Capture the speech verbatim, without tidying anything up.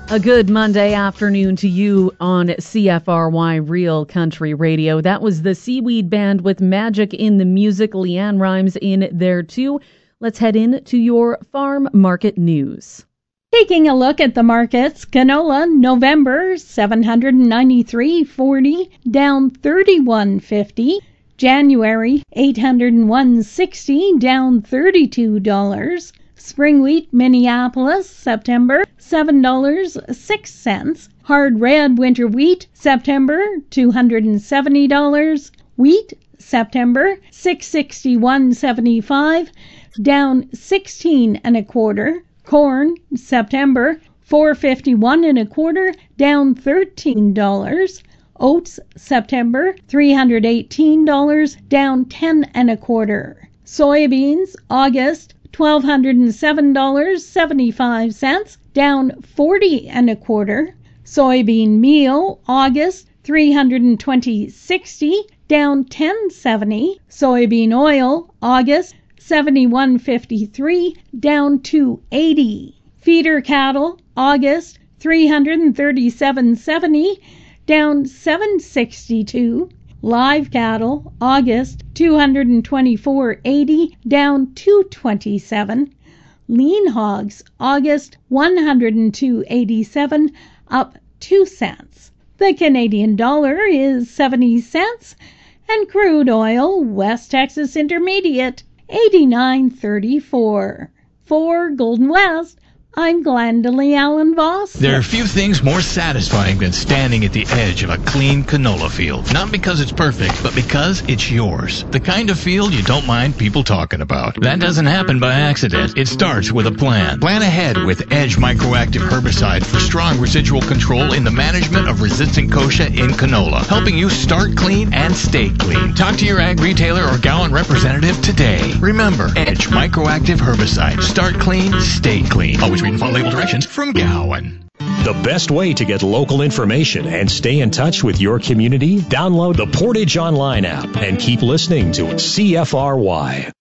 A good Monday afternoon to you on C F R Y Real Country Radio. That was the Seaweed Band with Magic in the Music. Leanne Rhymes in there too. Let's head in to your farm market news. Taking a look at the markets, canola November seven hundred ninety-three forty, down thirty-one fifty. January eight hundred one sixty, down thirty-two dollars. Spring wheat Minneapolis September seven dollars and six cents. Hard red winter wheat September two hundred seventy dollars. Wheat September six sixty-one seventy-five, down sixteen and a quarter. Corn September four fifty-one and a quarter, down thirteen dollars. Oats September three hundred eighteen dollars, down ten and a quarter. Soybeans August twelve hundred seven dollars and seventy-five cents, down forty and a quarter. Soybean meal August three hundred twenty sixty, down ten seventy. Soybean oil August seventy-one fifty-three, down two eighty. Feeder cattle August three hundred thirty-seven seventy, down seven sixty-two. Live cattle August two hundred twenty-four eighty, down two twenty-seven. Lean hogs August one hundred two eighty-seven, up two cents. The Canadian dollar is seventy cents, and crude oil West Texas Intermediate eighty-nine thirty-four. For Golden West, I'm Glendalee Allen Voss. There are few things more satisfying than standing at the edge of a clean canola field. Not because it's perfect, but because it's yours. The kind of field you don't mind people talking about. That doesn't happen by accident. It starts with a plan. Plan ahead with Edge Microactive Herbicide for strong residual control in the management of resistant kochia in canola, helping you start clean and stay clean. Talk to your ag retailer or Gowan representative today. Remember, Edge Microactive Herbicide. Start clean, stay clean. Always read and follow label directions from Gowan. The best way to get local information and stay in touch with your community, download the Portage Online app and keep listening to C F R Y.